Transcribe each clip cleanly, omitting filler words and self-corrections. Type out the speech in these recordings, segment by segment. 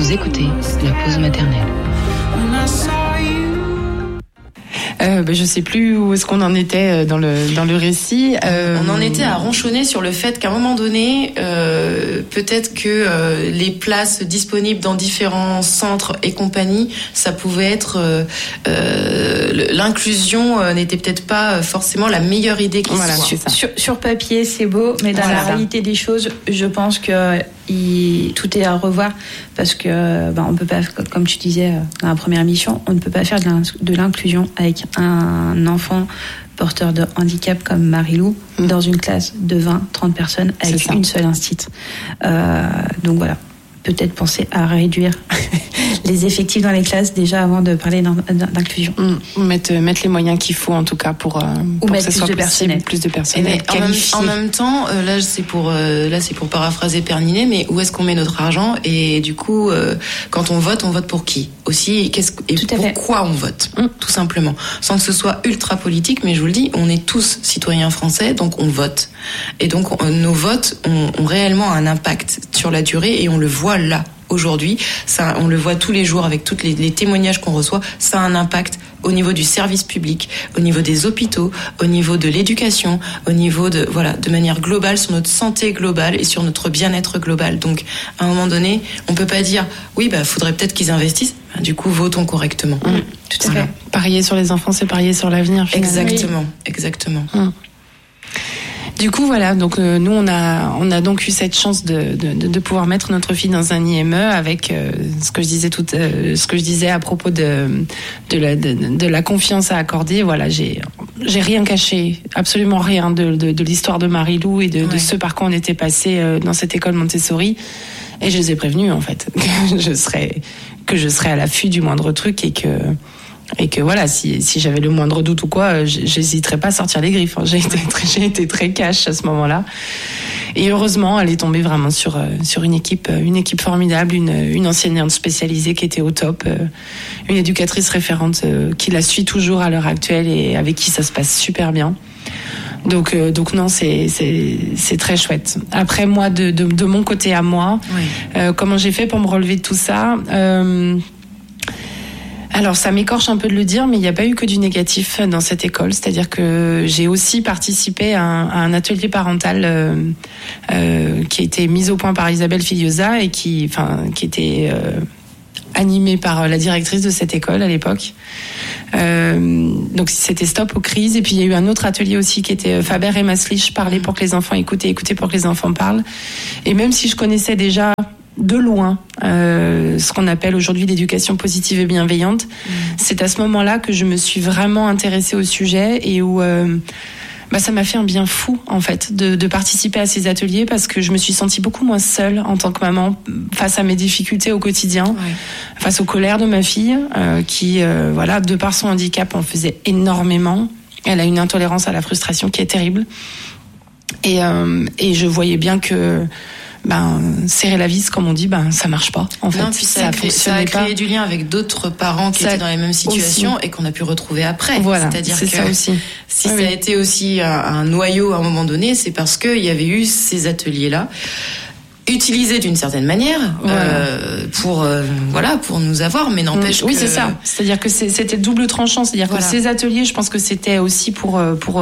Vous écoutez la pause maternelle. Je sais plus où est-ce qu'on en était dans le récit. On en était à ronchonner sur le fait qu'à un moment donné, peut-être que les places disponibles dans différents centres et compagnies, ça pouvait être l'inclusion n'était peut-être pas forcément la meilleure idée qui soit. Sur papier, c'est beau, mais dans la réalité des choses, je pense que tout est à revoir parce que on peut pas, comme tu disais dans la première émission, on ne peut pas faire de l'inclusion avec un enfant porteur de handicap comme Marie-Lou dans une classe de 20-30 personnes avec une seule instite. Donc voilà, peut-être penser à réduire les effectifs dans les classes déjà avant de parler d'inclusion. Mettre les moyens qu'il faut en tout cas pour que ça soit possible, plus de personnel qualifié. En même temps, là c'est pour paraphraser Perninet, mais où est-ce qu'on met notre argent? Et du coup, quand on vote pour qui aussi? Pourquoi on vote? Tout simplement, sans que ce soit ultra politique. Mais je vous le dis, on est tous citoyens français, donc on vote. Et donc nos votes ont réellement un impact sur la durée, et on le voit là. Aujourd'hui, ça, on le voit tous les jours avec tous les témoignages qu'on reçoit, ça a un impact au niveau du service public, au niveau des hôpitaux, au niveau de l'éducation, au niveau de manière globale, sur notre santé globale et sur notre bien-être global. Donc, à un moment donné, on peut pas dire, faudrait peut-être qu'ils investissent. Du coup, votons correctement. Tout à fait. Parier sur les enfants, c'est parier sur l'avenir. Finalement. Exactement. Du coup, voilà. Donc nous, on a donc eu cette chance de pouvoir mettre notre fille dans un IME avec ce que je disais à propos de la confiance à accorder. Voilà, j'ai rien caché, absolument rien de l'histoire de Marie-Lou et de ce par quoi on était passé dans cette école Montessori. Et je les ai prévenus en fait que je serais à l'affût du moindre truc et que voilà, si j'avais le moindre doute ou quoi, j'hésiterais pas à sortir les griffes. J'ai été très cash à ce moment-là. Et heureusement, elle est tombée vraiment sur une équipe formidable, une enseignante spécialisée qui était au top, une éducatrice référente qui la suit toujours à l'heure actuelle et avec qui ça se passe super bien. Donc non, c'est très chouette. Après moi, de mon côté à moi, comment j'ai fait pour me relever de tout ça? Alors ça m'écorche un peu de le dire, mais il n'y a pas eu que du négatif dans cette école. C'est-à-dire que j'ai aussi participé à un atelier parental qui a été mis au point par Isabelle Filiosa et qui était animé par la directrice de cette école à l'époque. Donc c'était Stop aux crises. Et puis il y a eu un autre atelier aussi qui était Faber et Maslich, parler pour que les enfants écoutent et écouter pour que les enfants parlent. Et même si je connaissais déjà de loin ce qu'on appelle aujourd'hui l'éducation positive et bienveillante, c'est à ce moment-là que je me suis vraiment intéressée au sujet et où ça m'a fait un bien fou en fait de participer à ces ateliers parce que je me suis sentie beaucoup moins seule en tant que maman face à mes difficultés au quotidien, face aux colères de ma fille qui de par son handicap en faisait énormément. Elle a une intolérance à la frustration qui est terrible et je voyais bien que serrer la vis, comme on dit, ça marche pas. En fait, puis ça a créé du lien avec d'autres parents qui étaient dans les mêmes situations et qu'on a pu retrouver après. Voilà, c'est-à-dire c'est que ça aussi. Si ça a été aussi un noyau à un moment donné, c'est parce qu'il y avait eu ces ateliers-là utilisés d'une certaine manière pour nous avoir, mais n'empêche que... Oui, c'est ça. C'est-à-dire que c'était double tranchant. C'est-à-dire que ces ateliers, je pense que c'était aussi pour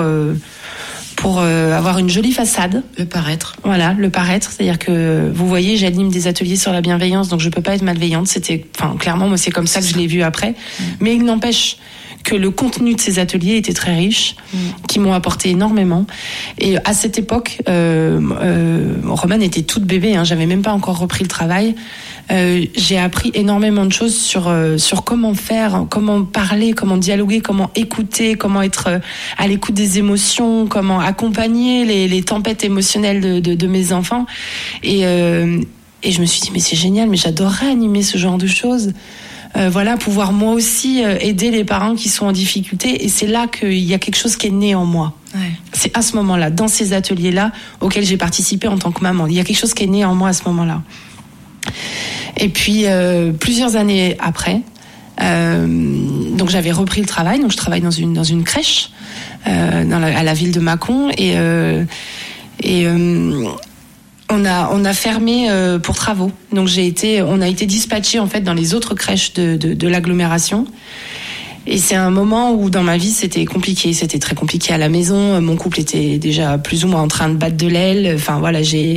avoir une jolie façade. Le paraître. Voilà, le paraître. C'est-à-dire que, vous voyez, j'anime des ateliers sur la bienveillance, donc je peux pas être malveillante. Clairement, moi, c'est comme ça que je l'ai vu après. Mais il n'empêche que le contenu de ces ateliers était très riche, qui m'ont apporté énormément. Et à cette époque, Romane était toute bébé, j'avais même pas encore repris le travail. J'ai appris énormément de choses sur comment faire, comment parler, comment dialoguer, comment écouter, comment être à l'écoute des émotions, comment accompagner les tempêtes émotionnelles de mes enfants. Et je me suis dit, mais c'est génial, mais j'adorerais animer ce genre de choses. Pouvoir moi aussi aider les parents qui sont en difficulté. Et c'est là qu'il y a quelque chose qui est né en moi. C'est à ce moment-là, dans ces ateliers-là, auxquels j'ai participé en tant que maman. Il y a quelque chose qui est né en moi à ce moment-là. Et puis, plusieurs années après, donc j'avais repris le travail. Donc je travaille dans une crèche à la ville de Mâcon. Et On a fermé pour travaux. Donc on a été dispatchés en fait dans les autres crèches de l'agglomération. Et c'est un moment où dans ma vie c'était compliqué. C'était très compliqué à la maison. Mon couple était déjà plus ou moins en train de battre de l'aile. Enfin voilà, je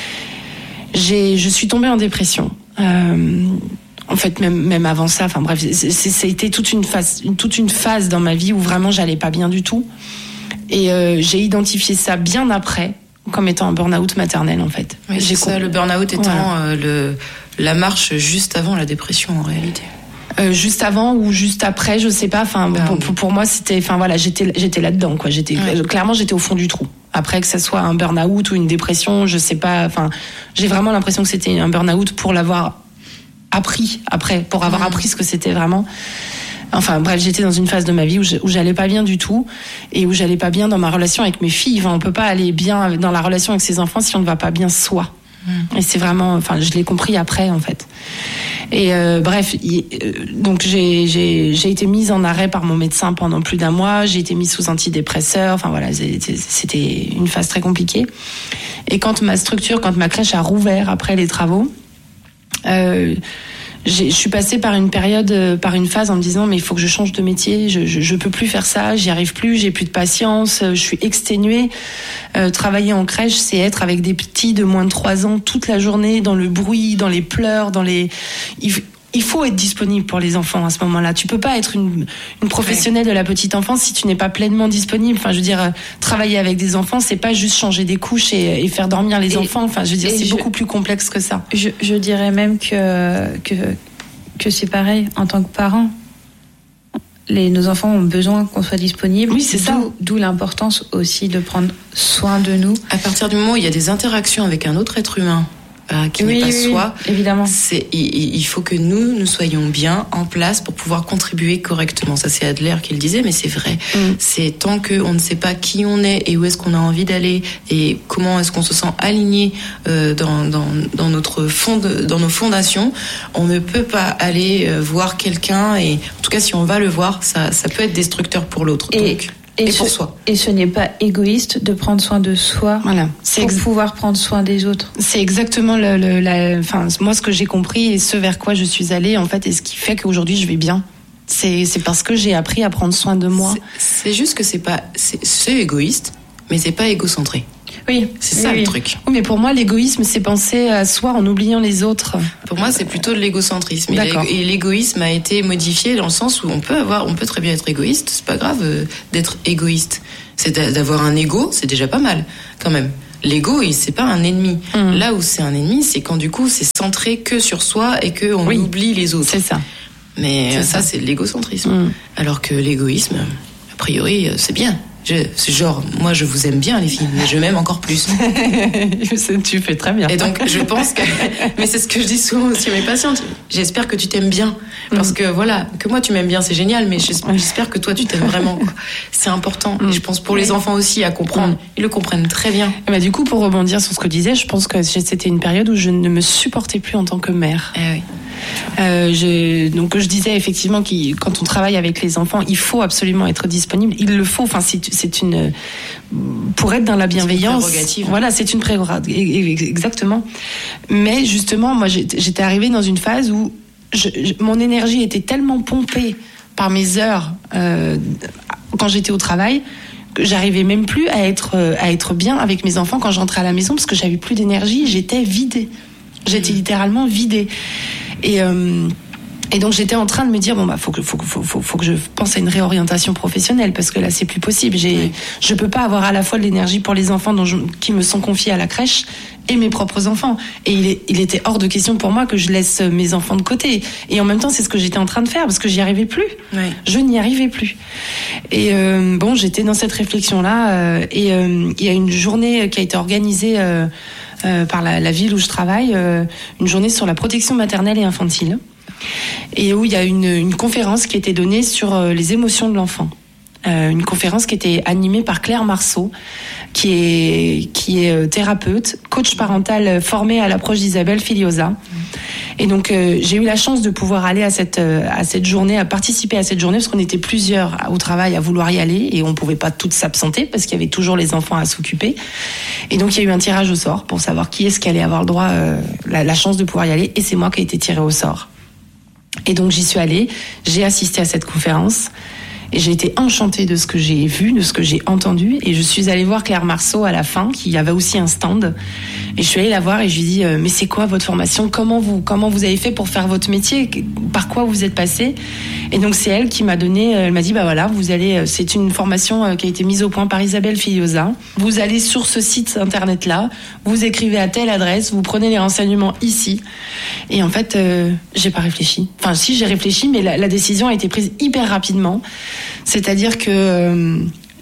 suis tombée en dépression. En fait, même avant ça, enfin bref, ça a été toute une phase dans ma vie où vraiment j'allais pas bien du tout. Et j'ai identifié ça bien après comme étant un burn-out maternel en fait. Oui, le burn-out étant la marche juste avant la dépression en réalité. Juste avant ou juste après, je sais pas. Enfin, pour moi, c'était, enfin voilà, j'étais là-dedans quoi. Clairement, j'étais au fond du trou. Après que ça soit un burn-out ou une dépression, je sais pas. Enfin, j'ai vraiment l'impression que c'était un burn-out pour l'avoir appris après, pour avoir appris ce que c'était vraiment. Enfin bref, j'étais dans une phase de ma vie où j'allais pas bien du tout et où j'allais pas bien dans ma relation avec mes filles. Enfin, on peut pas aller bien dans la relation avec ses enfants si on ne va pas bien soi. Et c'est vraiment, enfin, je l'ai compris après en fait. Et bref, donc j'ai été mise en arrêt par mon médecin pendant plus d'1 mois. J'ai été mise sous antidépresseurs. Enfin voilà, c'était une phase très compliquée. Et quand ma crèche a rouvert après les travaux, je suis passée par une phase en me disant mais il faut que je change de métier, je peux plus faire ça, j'y arrive plus, j'ai plus de patience, je suis exténuée. Travailler en crèche, c'est être avec des petits de moins de 3 ans toute la journée, dans le bruit, dans les pleurs, il faut être disponible pour les enfants à ce moment-là. Tu peux pas être une professionnelle de la petite enfance si tu n'es pas pleinement disponible. Enfin, je veux dire, travailler avec des enfants, c'est pas juste changer des couches et faire dormir les enfants. Enfin, je veux dire, c'est beaucoup plus complexe que ça. Je dirais même que c'est pareil en tant que parent. Nos enfants ont besoin qu'on soit disponible. Oui, c'est ça. D'où l'importance aussi de prendre soin de nous. À partir du moment où il y a des interactions avec un autre être humain, qui n'est pas soi, évidemment. Il faut que nous soyons bien en place pour pouvoir contribuer correctement. Ça, c'est Adler qui le disait, mais c'est vrai. C'est tant qu'on ne sait pas qui on est et où est-ce qu'on a envie d'aller et comment est-ce qu'on se sent aligné dans nos fondations, on ne peut pas aller voir quelqu'un et en tout cas si on va le voir, ça peut être destructeur pour l'autre. Et pour soi. Et ce n'est pas égoïste de prendre soin de soi pour pouvoir prendre soin des autres. C'est exactement moi ce que j'ai compris et ce vers quoi je suis allée en fait et ce qui fait qu'aujourd'hui je vais bien. C'est parce que j'ai appris à prendre soin de moi. C'est juste que c'est égoïste, mais c'est pas égocentré. Oui, c'est ça le truc. Oui, mais pour moi, l'égoïsme, c'est penser à soi en oubliant les autres. Pour moi, c'est plutôt de l'égocentrisme. Et l'égoïsme a été modifié dans le sens où on peut très bien être égoïste. C'est pas grave d'être égoïste. C'est d'avoir un ego, c'est déjà pas mal, quand même. L'ego, c'est pas un ennemi. Là où c'est un ennemi, c'est quand du coup, c'est centré que sur soi et qu'on oublie les autres. C'est ça. Mais ça, c'est de l'égocentrisme. Alors que l'égoïsme, a priori, c'est bien. C'est genre, moi je vous aime bien les filles, mais je m'aime encore plus. Tu fais très bien. Et donc je pense que, mais c'est ce que je dis souvent aussi à mes patientes, j'espère que tu t'aimes bien. Parce que voilà, que moi tu m'aimes bien c'est génial, mais j'espère que toi tu t'aimes vraiment. C'est important. Et je pense pour les enfants aussi à comprendre, ils le comprennent très bien. Et du coup pour rebondir sur ce que je disais, je pense que c'était une période où je ne me supportais plus en tant que mère. Oui. Donc je disais effectivement que quand on travaille avec les enfants, il faut absolument être disponible. Il le faut. Enfin, pour être dans la bienveillance. C'est une prérogative. Voilà, c'est une prérogative. Exactement. Mais justement, moi, j'étais arrivée dans une phase où mon énergie était tellement pompée par mes heures quand j'étais au travail que j'arrivais même plus à être bien avec mes enfants quand je rentrais à la maison parce que j'avais plus d'énergie. J'étais vidée. J'étais littéralement vidée. Et donc j'étais en train de me dire faut que je pense à une réorientation professionnelle parce que là c'est plus possible. Je peux pas avoir à la fois de l'énergie pour les enfants qui me sont confiés à la crèche et mes propres enfants. Et il était hors de question pour moi que je laisse mes enfants de côté. Et en même temps c'est ce que j'étais en train de faire parce que j'y arrivais plus. Ouais. Je n'y arrivais plus. Et j'étais dans cette réflexion là et il y a une journée qui a été organisée par la ville où je travaille, une journée sur la protection maternelle et infantile. Et où il y a une conférence qui était donnée sur les émotions de l'enfant. Une conférence qui était animée par Claire Marceau, qui est thérapeute, coach parental formé à l'approche d'Isabelle Filiosa. Et donc j'ai eu la chance de pouvoir aller à cette journée, à participer à cette journée, parce qu'on était plusieurs au travail à vouloir y aller et on pouvait pas toutes s'absenter parce qu'il y avait toujours les enfants à s'occuper. Et donc il y a eu un tirage au sort pour savoir qui est-ce qui allait avoir le droit, la chance de pouvoir y aller, et c'est moi qui ai été tirée au sort. Et donc j'y suis allée, j'ai assisté à cette conférence. Et j'ai été enchantée de ce que j'ai vu, de ce que j'ai entendu. Et je suis allée voir Claire Marceau à la fin, qui avait aussi un stand. Et je suis allée la voir et je lui ai dit mais c'est quoi votre formation ? Comment vous avez fait pour faire votre métier ? Par quoi vous êtes passé ? Et donc c'est elle qui m'a donné, elle m'a dit voilà, c'est une formation qui a été mise au point par Isabelle Filiosa. Vous allez sur ce site internet là, vous écrivez à telle adresse, vous prenez les renseignements ici. Et en fait, j'ai pas réfléchi. Enfin si, j'ai réfléchi, mais la décision a été prise hyper rapidement. C'est-à-dire que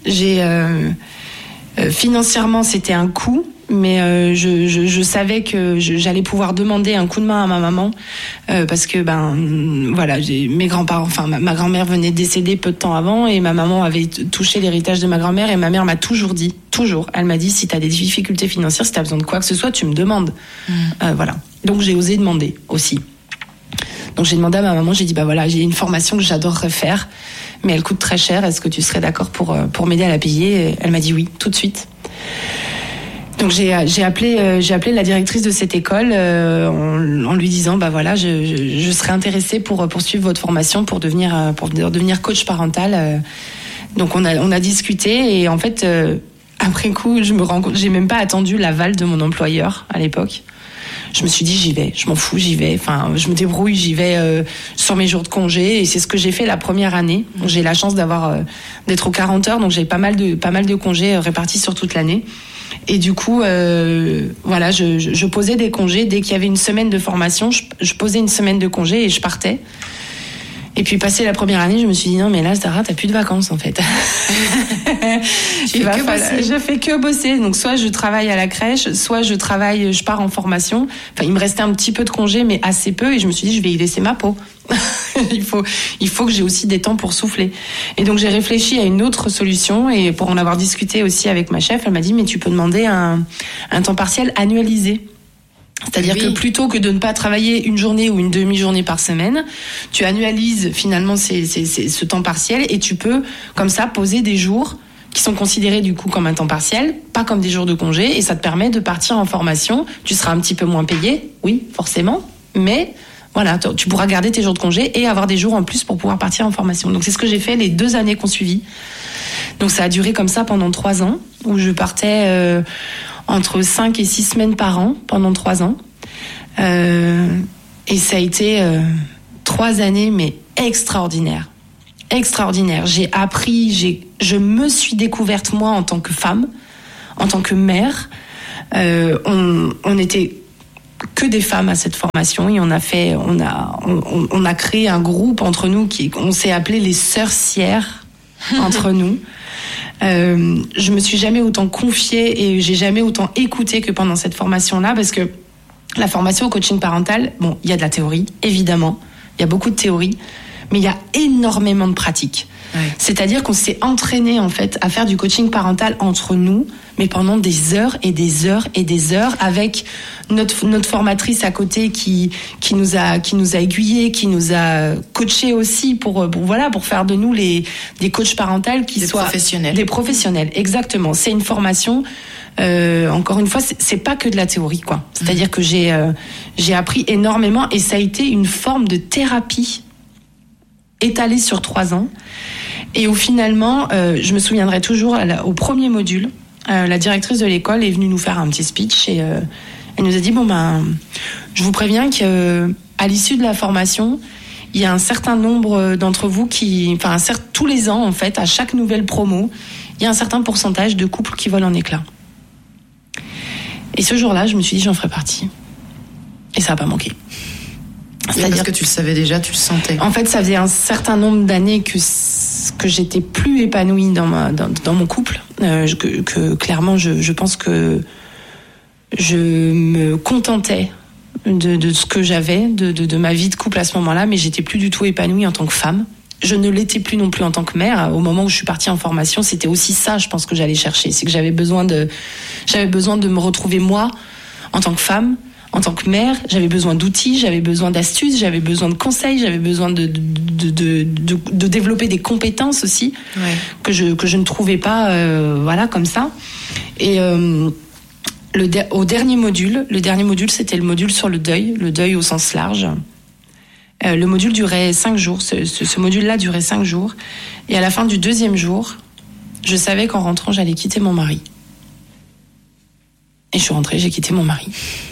financièrement c'était un coût, mais je savais que j'allais pouvoir demander un coup de main à ma maman parce que voilà, mes grands-parents, enfin ma grand-mère venait de décéder peu de temps avant et ma maman avait touché l'héritage de ma grand-mère et ma mère m'a toujours dit, elle m'a dit si t'as des difficultés financières, si t'as besoin de quoi que ce soit, tu me demandes. Voilà. Donc j'ai osé demander aussi. Donc j'ai demandé à ma maman, j'ai dit voilà, j'ai une formation que j'adorerais faire, mais elle coûte très cher, est-ce que tu serais d'accord pour m'aider à la payer ? Et elle m'a dit oui, tout de suite. Donc j'ai appelé la directrice de cette école en lui disant voilà, je serais intéressée pour poursuivre votre formation pour devenir coach parental. Donc on a discuté et en fait après coup, je me rends compte, j'ai même pas attendu l'aval de mon employeur à l'époque. Je me suis dit j'y vais, je m'en fous, j'y vais. Enfin, je me débrouille, j'y vais sur mes jours de congé et c'est ce que j'ai fait la première année. Donc, j'ai la chance d'être aux 40 heures, donc j'ai pas mal de congés répartis sur toute l'année. Et du coup, voilà, je posais des congés dès qu'il y avait une semaine de formation, je posais une semaine de congé et je partais. Et puis passé la première année, je me suis dit non mais là Sarah, t'as plus de vacances en fait. Je fais que bosser. Donc soit je travaille à la crèche, soit je pars en formation. Enfin il me restait un petit peu de congé mais assez peu et je me suis dit je vais y laisser ma peau. il faut que j'ai aussi des temps pour souffler. Et donc j'ai réfléchi à une autre solution et pour en avoir discuté aussi avec ma chef, elle m'a dit mais tu peux demander un temps partiel annualisé. C'est-à-dire que plutôt que de ne pas travailler une journée ou une demi-journée par semaine, tu annualises finalement ce temps partiel et tu peux comme ça poser des jours qui sont considérés du coup comme un temps partiel, pas comme des jours de congé, et ça te permet de partir en formation. Tu seras un petit peu moins payé, oui, forcément, mais voilà, tu pourras garder tes jours de congé et avoir des jours en plus pour pouvoir partir en formation. Donc c'est ce que j'ai fait les 2 années qu'on suivit. Donc ça a duré comme ça pendant 3 ans, où je partais entre 5 et 6 semaines par an pendant 3 ans. Et ça a été 3 années, mais extraordinaires. J'ai appris, je me suis découverte moi en tant que femme, en tant que mère. On était que des femmes à cette formation et on a créé un groupe entre nous on s'est appelé les sœurs Sierre entre nous. Je me suis jamais autant confiée et j'ai jamais autant écouté que pendant cette formation-là, parce que la formation au coaching parental, bon, il y a de la théorie, évidemment, il y a beaucoup de théorie, mais il y a énormément de pratique. Ouais. C'est-à-dire qu'on s'est entraîné en fait à faire du coaching parental entre nous, mais pendant des heures et des heures et des heures, avec notre formatrice à côté qui nous a aiguillés, qui nous a coachés aussi pour faire de nous des coachs parentales qui soient des professionnels. Exactement. C'est une formation. Encore une fois, c'est pas que de la théorie, quoi. C'est-à-dire que j'ai appris énormément et ça a été une forme de thérapie étalée sur 3 ans. Et où finalement, je me souviendrai toujours au premier module, la directrice de l'école est venue nous faire un petit speech et elle nous a dit je vous préviens que à l'issue de la formation, il y a un certain nombre d'entre vous tous les ans en fait, à chaque nouvelle promo, il y a un certain pourcentage de couples qui volent en éclats. Et ce jour-là, je me suis dit j'en ferai partie. Et ça n'a pas manqué. C'est-à-dire que tu le savais déjà, tu le sentais. En fait, ça faisait un certain nombre d'années que j'étais plus épanouie dans mon couple, que clairement je pense que je me contentais de ce que j'avais, de ma vie de couple à ce moment-là, mais j'étais plus du tout épanouie en tant que femme. je ne l'étais plus non plus en tant que mère. Au moment où je suis partie en formation, c'était aussi ça, je pense, que j'allais chercher. C'est que j'avais besoin de me retrouver moi, en tant que femme, en tant que mère. J'avais besoin d'outils, j'avais besoin d'astuces, j'avais besoin de conseils, j'avais besoin de développer des compétences aussi, que je ne trouvais pas, comme ça. Et au dernier module, c'était le module sur le deuil au sens large. Le module durait 5 jours. Ce module-là durait 5 jours. Et à la fin du 2e jour, je savais qu'en rentrant, j'allais quitter mon mari. Et je suis rentrée, j'ai quitté mon mari.